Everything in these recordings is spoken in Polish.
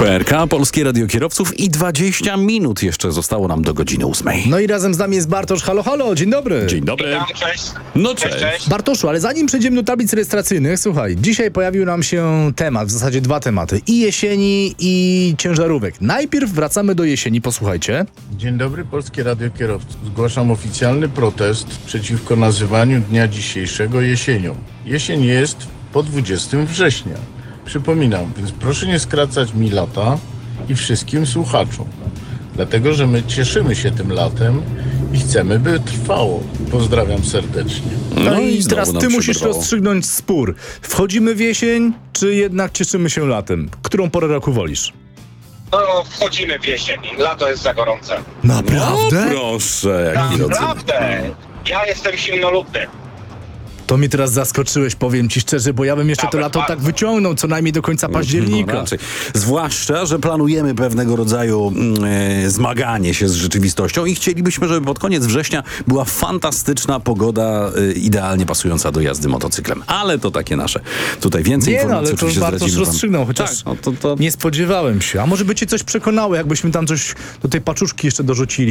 PRK, Polskie Radio Kierowców i 20 minut jeszcze zostało nam do godziny 8. No i razem z nami jest Bartosz. Halo, halo, dzień dobry. Dzień dobry. Witam, cześć. No cześć. Bartoszu, ale zanim przejdziemy do tablic rejestracyjnych, słuchaj, dzisiaj pojawił nam się temat, w zasadzie dwa tematy. I jesieni, i ciężarówek. Najpierw wracamy do jesieni, posłuchajcie. Dzień dobry, Polskie Radio Kierowców. Zgłaszam oficjalny protest przeciwko nazywaniu dnia dzisiejszego jesienią. Jesień jest po 20 września. Przypominam, więc proszę nie skracać mi lata i wszystkim słuchaczom. Dlatego, że my cieszymy się tym latem i chcemy, by trwało. Pozdrawiam serdecznie. No i znowu teraz nam ty się musisz oberwało. rozstrzygnąć spór. Wchodzimy w jesień, czy jednak cieszymy się latem? Którą porę roku wolisz? No, wchodzimy w jesień. Lato jest za gorące. Naprawdę? No proszę, jaki rodzaj. Naprawdę. Ja jestem zimnolubny. To mnie teraz zaskoczyłeś, powiem ci szczerze, bo ja bym jeszcze to Nawet lato tak bardzo. wyciągnął co najmniej do końca października. No, raczej. Zwłaszcza, że planujemy pewnego rodzaju zmaganie się z rzeczywistością i chcielibyśmy, żeby pod koniec września była fantastyczna pogoda, idealnie pasująca do jazdy motocyklem. Ale to takie nasze. Tutaj więcej Nie no, informacji ale to oczywiście Bartosz zdradzimy wam. rozstrzygnął, chociaż Tak, no to... nie spodziewałem się. A może by cię coś przekonało, jakbyśmy tam coś do tej paczuszki jeszcze dorzucili.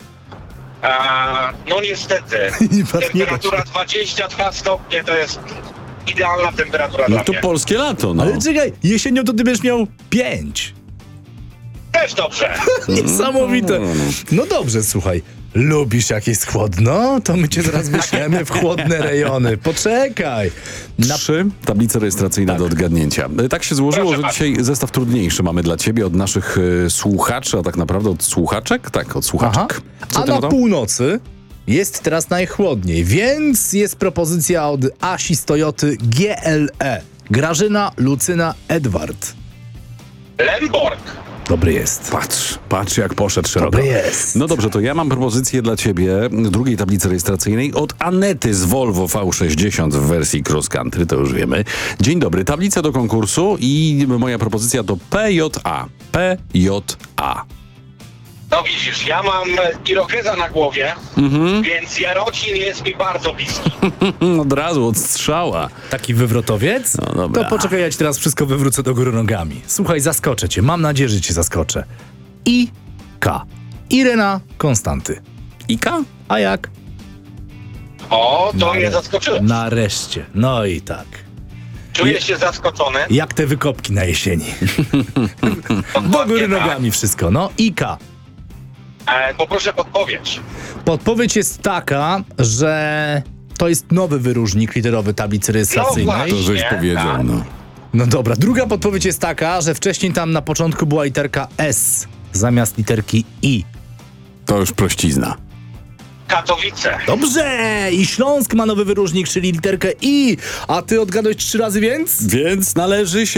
No niestety. Temperatura 22 stopnie to jest idealna temperatura No dla to mnie. polskie lato, no. Ale czekaj, jesienią to ty będziesz miał 5. Też dobrze. Niesamowite. No dobrze, słuchaj. Lubisz jak jest chłodno? To my cię zaraz wyślemy w chłodne rejony. Poczekaj. 3 tablice rejestracyjne do odgadnięcia. Tak się złożyło, Proszę że bardzo. dzisiaj zestaw trudniejszy mamy dla ciebie od naszych słuchaczy, a tak naprawdę od słuchaczek? Tak, od Aha. słuchaczek. Co A ty na na to? północy jest teraz najchłodniej, więc jest propozycja od Asi z Toyoty GLE. Grażyna, Lucyna, Edward. Lemborg. Dobry jest. Patrz jak poszedł szeroko. Dobry jest. No dobrze, to ja mam propozycję dla ciebie drugiej tablicy rejestracyjnej od Anety z Volvo V60 w wersji cross country, to już wiemy. Dzień dobry, tablica do konkursu i moja propozycja to PJA. PJA. No widzisz, ja mam irokeza na głowie, więc Jarocin jest mi bardzo bliski. Od razu od strzała. Taki wywrotowiec? No dobra. To poczekaj, ja ci teraz wszystko wywrócę do góry nogami. Słuchaj, zaskoczę cię. Mam nadzieję, że cię zaskoczę. I.K. Irena Konstanty. Ika? A jak? O, to mnie zaskoczyłeś. Nareszcie. No i tak. Czuję się zaskoczony. Jak te wykopki na jesieni. Do góry Dokładnie tak. nogami wszystko. No, I.K. Poproszę podpowiedź. Podpowiedź jest taka, że to jest nowy wyróżnik literowy tablicy rejestracyjnej. właśnie. To żeś Nie, powiedział, tak. no. No dobra, druga podpowiedź jest taka, że wcześniej tam na początku była literka S zamiast literki I. To już prościzna. Katowice. Dobrze! I Śląsk ma nowy wyróżnik, czyli literkę I. A ty odgadłeś 3 razy więc? Więc należy się